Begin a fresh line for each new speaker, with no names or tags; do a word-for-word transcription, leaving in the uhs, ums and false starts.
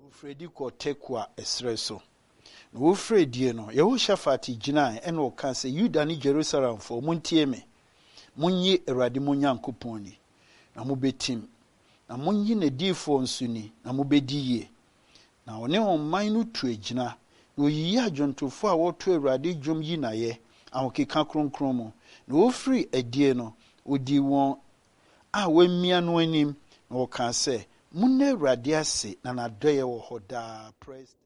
Fredi ko tekwa esreso. No Fredi no Yehoshaphat gyina e no ka se Yuda ni Jerusalem fo muntie me. Munyi Awurade mo Nyankopɔn ni. Na mubetim. Na munyi ne difo nso ni na mubedi yie. Na one ɔman no tu egyina. Na oyiyi adwontofo a wɔto Awurade dwom yi na ye. Ahokeka kronkron mu. Na ofiri adie no odi wɔn a wamia no anim na wɔka se munna Awurade ase na nadɔye wɔ hɔ daa. Praise